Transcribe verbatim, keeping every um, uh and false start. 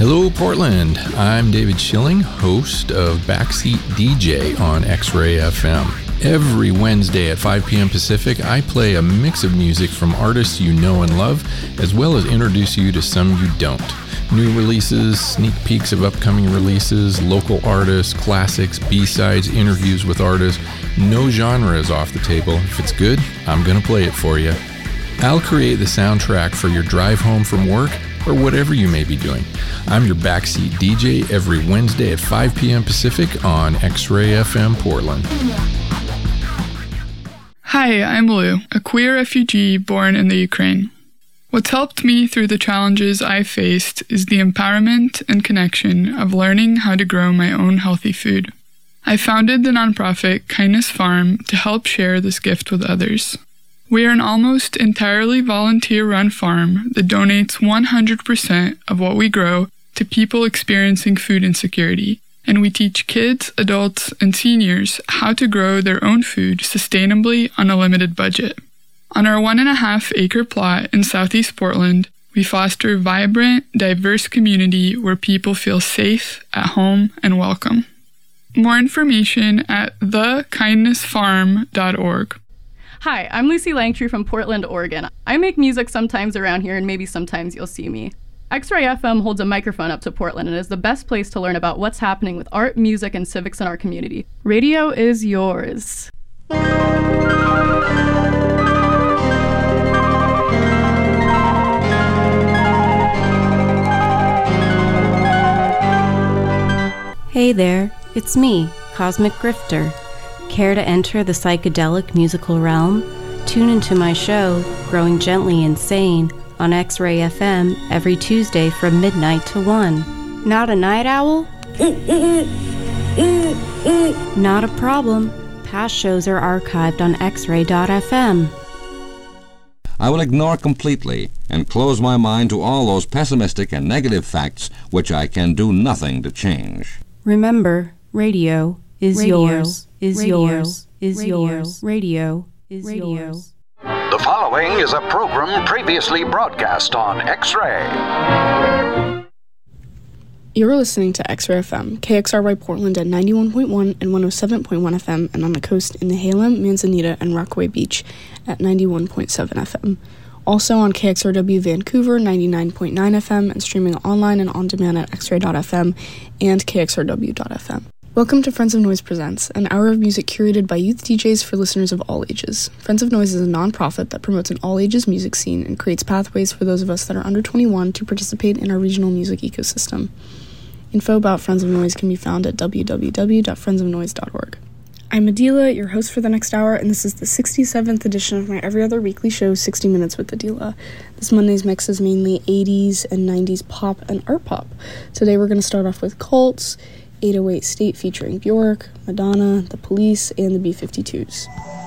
Hello, Portland. I'm David Schilling, host of Backseat D J on X-Ray F M. Every Wednesday at five p.m. Pacific, I play a mix of music from artists you know and love, as well as introduce you to some you don't. New releases, sneak peeks of upcoming releases, local artists, classics, B-sides, interviews with artists. No genre is off the table. If it's good, I'm going to play it for you. I'll create the soundtrack for your drive home from work or whatever you may be doing. I'm your Backseat D J every Wednesday at five p.m. Pacific on X-Ray F M Portland. Hi, I'm Lou, a queer refugee born in the Ukraine. What's helped me through the challenges I faced is the empowerment and connection of learning how to grow my own healthy food. I founded the nonprofit Kindness Farm to help share this gift with others. We are an almost entirely volunteer-run farm that donates one hundred percent of what we grow to people experiencing food insecurity, and we teach kids, adults, and seniors how to grow their own food sustainably on a limited budget. On our one and a half acre plot in Southeast Portland, we foster a vibrant, diverse community where people feel safe, at home, and welcome. More information at the kindness farm dot org. Hi, I'm Lucy Langtree from Portland, Oregon. I make music sometimes around here, and maybe sometimes you'll see me. X-Ray F M holds a microphone up to Portland and is the best place to learn about what's happening with art, music, and civics in our community. Radio is yours. Hey there, it's me, Cosmic Grifter. Care to enter the psychedelic musical realm? Tune into my show, Growing Gently Insane, on X-Ray F M every Tuesday from midnight to one. Not a night owl? Not a problem. Past shows are archived on x ray dot f m. I will ignore completely and close my mind to all those pessimistic and negative facts which I can do nothing to change. Remember, radio is Radio yours, is Radio yours, is Radio yours, radio is Radio. yours. The following is a program previously broadcast on X-Ray. You're listening to X-Ray F M, K X R Y Portland at ninety-one point one and one oh seven point one F M, and on the coast in Nehalem, Manzanita, and Rockaway Beach at ninety-one point seven F M. Also on K X R W Vancouver, ninety-nine point nine F M, and streaming online and on demand at x ray dot f m and k x r w dot f m. Welcome to Friends of Noise Presents, an hour of music curated by youth D Js for listeners of all ages. Friends of Noise is a non-profit that promotes an all-ages music scene and creates pathways for those of us that are under twenty-one to participate in our regional music ecosystem. Info about Friends of Noise can be found at w w w dot friends of noise dot org. I'm Adila, your host for the next hour, and this is the sixty-seventh edition of my every other weekly show, sixty minutes with Adila. This Monday's mix is mainly eighties and nineties pop and art pop. Today we're going to start off with Cults, eight oh eight State featuring Bjork, Madonna, The Police, and the B fifty-twos.